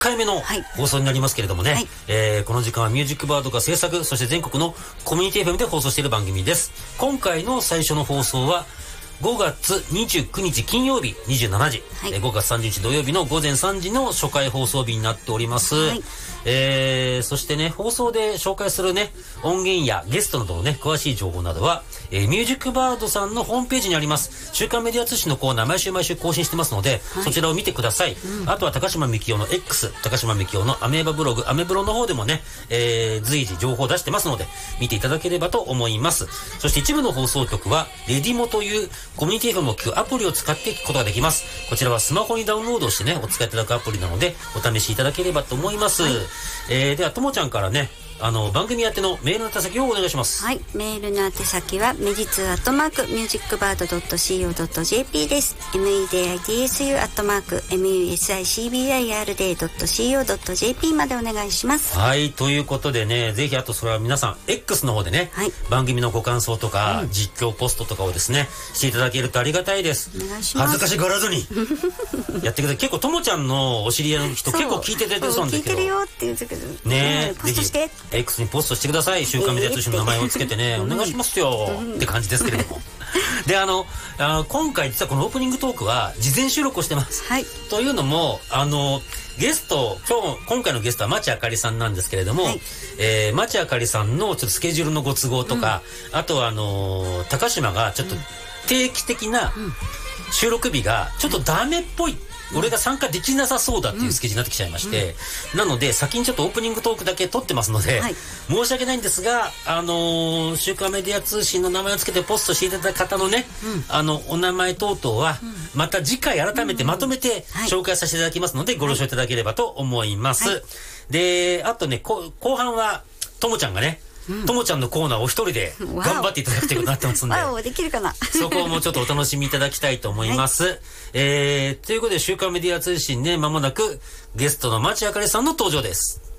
回目の放送になりますけれどもね、この時間はミュージックバードが制作、そして全国のコミュニティ FM で放送している番組です。今回の最初の放送は5月29日金曜日27時、5月30日土曜日の午前3時の初回放送日になっております。そしてね、放送で紹介するね、音源やゲストなどのね、詳しい情報などは、ミュージックバードさんのホームページにあります、週刊メディア通信のコーナー、毎週更新してますので、そちらを見てください。あとは高島みきおの X、高島みきおのアメーバブログ、アメブロの方でもね、随時情報を出してますので、見ていただければと思います。そして一部の放送局は、レディモというコミュニティ FM を聞くアプリを使って聞くことができます。こちらはスマホにダウンロードしてね、お使いいただくアプリなので、お試しいただければと思います。では、ともちゃんからね、番組宛てのメールの宛先をお願いします。 はい、メールの宛先はメジツ@musicbird.co.jp です。meditsu@musicbird.co.jp までお願いします。 はい、ということでね、ぜひあとそれは皆さん X の方でね、番組のご感想とか、実況ポストとかをですねしていただけるとありがたいです。 お願いします。 恥ずかしがらずにやってください。結構ともちゃんのお知り合いの人結構聞いてくれてるそうなんだけど、 聞いてるよって言うけどね、 ポストして X にポストしてください。週刊メディア通信の名前をつけてね、お願いしますよって感じですけれどもで、今回実はこのオープニングトークは事前収録をしてます。というのもゲスト、今回のゲストは町あかりさんなんですけれども、町あかりさんのちょっとスケジュールのご都合とか、あとは高島がちょっと定期的な収録日がちょっとダメっぽい、俺が参加できなさそうだっていうスケジュールになってきちゃいまして、なので先にちょっとオープニングトークだけ撮ってますので、申し訳ないんですが、週刊メディア通信の名前をつけてポストしていただいた方のね、お名前等々はまた次回改めてまとめて紹介させていただきますので、ご了承いただければと思います。で、あとね、後半はともちゃんがね、ともちゃんのコーナーを一人で頑張っていただくということになってますんで、 できるかなそこをもうちょっとお楽しみいただきたいと思います。ということで週刊メディア通信ね、間もなくゲストの町あかりさんの登場です。